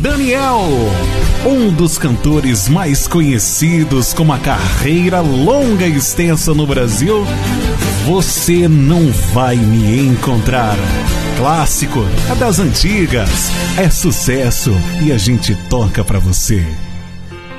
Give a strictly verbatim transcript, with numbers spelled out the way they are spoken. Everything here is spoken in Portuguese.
Daniel, um dos cantores mais conhecidos com uma carreira longa e extensa no Brasil. Você não vai me encontrar. Clássico, é das antigas, é sucesso e a gente toca pra você.